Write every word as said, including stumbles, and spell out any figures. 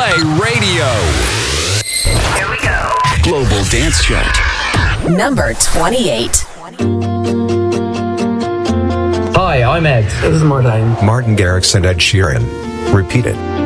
Play Radio. Here we go. Global Dance Chart. Number twenty-eight. Hi, I'm Ed. This is Martijn. Martin Garrix and Ed Sheeran. Repeat it.